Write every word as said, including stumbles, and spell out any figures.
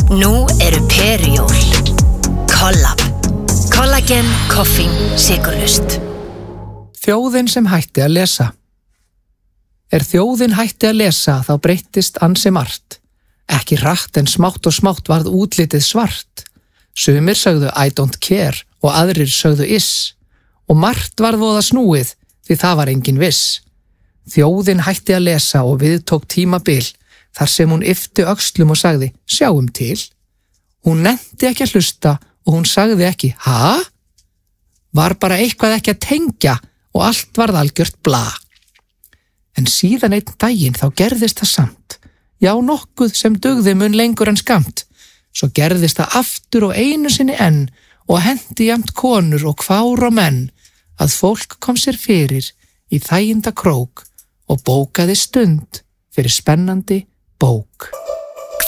Nú eru perjól. Collab. Collagen, koffín, sykurlaust. Þjóðin sem hætti að lesa. Er þjóðin hætti að lesa þá breyttist ansi margt. Ekki hratt en smátt og smátt varð útlitið svart. Sumir sögðu I don't care og aðrir sögðu is. Og margt varð voða snúið því það var engin viss. Þjóðin hætti að lesa og við tók tímabil þar sem hún yppti öxlum og sagði sjáum til. Hún nennti ekki að hlusta og hún sagði ekki ha? Var bara eitthvað ekki að tengja og allt varð algjört bla. En síðan einn daginn þá gerðist það samt. Já, nokkuð sem dugði mun lengur en skamt. Svo gerðist það aftur og einu sinni enn og henti jafnt konur og kvár og menn að fólk kom sér fyrir í þæginda krók og bókaði stund fyrir spennandi bók.